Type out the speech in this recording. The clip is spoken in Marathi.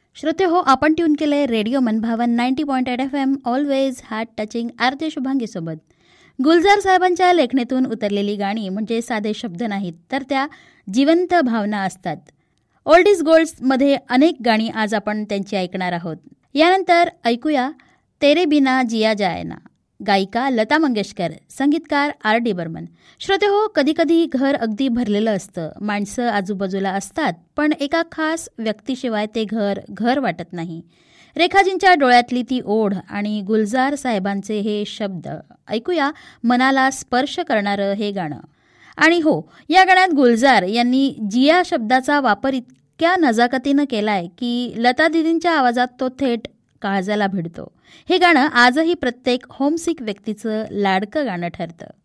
श्रोते हो, आपण ट्यून केले रेडिओ मनभावन 90.8 FM ऑलवेज हार्ट टचिंग आरती शुभांगीसोबत. गुलजार साहेबांच्या लेखणीतून उतरलेली गाणी म्हणजे साधे शब्द नाहीत, तर त्या जिवंत भावना असतात. ओल्ड इज गोल्ड्समध्ये अनेक गाणी आज आपण त्यांची ऐकणार आहोत. यानंतर ऐकूया तेरे बिना जिया जाए ना, गायिका लता मंगेशकर, संगीतकार R.D. बर्मन. श्रोते हो, कधीकधी घर अगदी भरलेलं असतं, माणसं आजूबाजूला असतात, पण एका खास व्यक्तीशिवाय ते घर घर वाटत नाही. रेखाजींच्या डोळ्यातली ती ओढ आणि गुलजार साहेबांचे हे शब्द, ऐकूया मनाला स्पर्श करणारं हे गाणं. आणि हो, या गाण्यात गुलजार यांनी जिया शब्दाचा वापर इतक्या नजाकतीनं केलाय की लता दिदींच्या आवाजात तो थेट काळजाला भिडतो. हे गाणं आजही प्रत्येक होमसिक व्यक्तीचं लाडकं गाणं ठरतं.